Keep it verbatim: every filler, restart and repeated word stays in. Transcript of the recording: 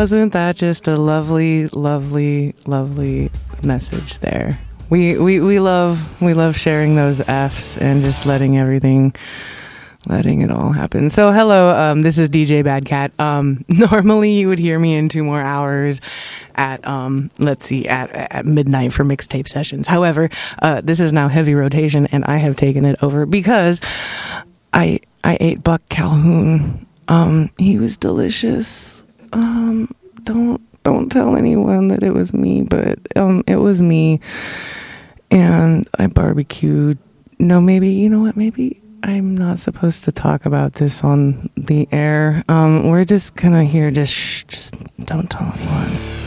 wasn't that just a lovely, lovely, lovely message there? We, we, we love we love sharing those F's and just letting everything, letting it all happen. So hello, um, this is D J Bad Cat. Um, normally you would hear me in two more hours at, um, let's see, at, at midnight for mixtape sessions. However, uh, this is now heavy rotation and I have taken it over because I, I ate Buck Calhoun. Um, he was delicious. Um, don't, don't tell anyone that it was me, but, um, it was me. And I barbecued. No, maybe, you know what, maybe I'm not supposed to talk about this on the air. Um, we're just gonna hear, just shh, just don't tell anyone.